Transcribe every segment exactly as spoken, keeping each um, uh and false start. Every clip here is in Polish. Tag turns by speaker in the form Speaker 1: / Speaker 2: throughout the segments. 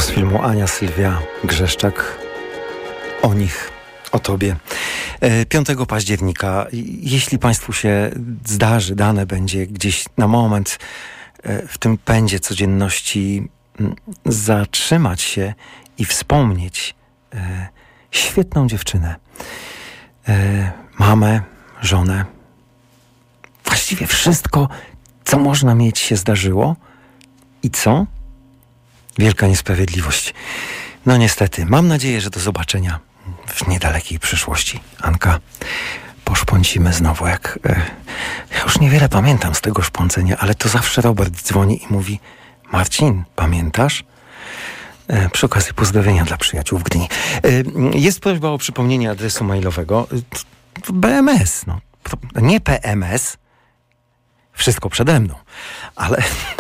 Speaker 1: z filmu Ania Sylwia Grzeszczak. O nich, o tobie. piątego października, jeśli Państwu się zdarzy, dane będzie gdzieś na moment w tym pędzie codzienności zatrzymać się i wspomnieć świetną dziewczynę, mamę, żonę, właściwie wszystko, co można mieć, się zdarzyło. I co? Wielka niesprawiedliwość. No niestety, mam nadzieję, że do zobaczenia w niedalekiej przyszłości. Anka, poszpącimy znowu, jak... E, ja już niewiele pamiętam z tego szpącenia, ale to zawsze Robert dzwoni i mówi: Marcin, pamiętasz? E, przy okazji pozdrowienia dla przyjaciół w Gdyni. E, jest prośba o przypomnienie adresu mailowego. E, B M S, no. Nie P M S. Wszystko przede mną. Ale...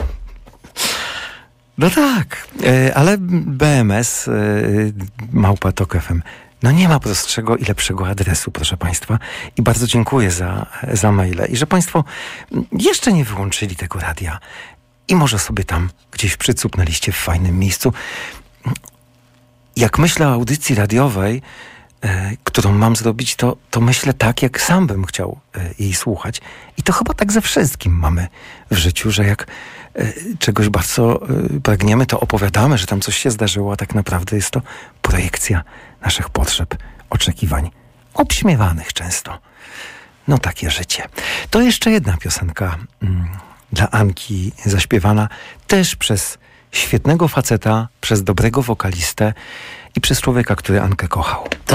Speaker 1: No tak, ale B M S, małpa tok F M, no nie ma prostszego i lepszego adresu, proszę Państwa. I bardzo dziękuję za, za maile. I że Państwo jeszcze nie wyłączyli tego radia i może sobie tam gdzieś przycupnęliście w fajnym miejscu. Jak myślę o audycji radiowej, e, którą mam zrobić, to, to myślę tak, jak sam bym chciał e, jej słuchać. I to chyba tak ze wszystkim mamy w życiu, że jak czegoś bardzo pragniemy, to opowiadamy, że tam coś się zdarzyło, a tak naprawdę jest to projekcja naszych potrzeb, oczekiwań, obśmiewanych często. No takie życie. To jeszcze jedna piosenka mm, dla Anki, zaśpiewana też przez świetnego faceta, przez dobrego wokalistę i przez człowieka, który Ankę kochał.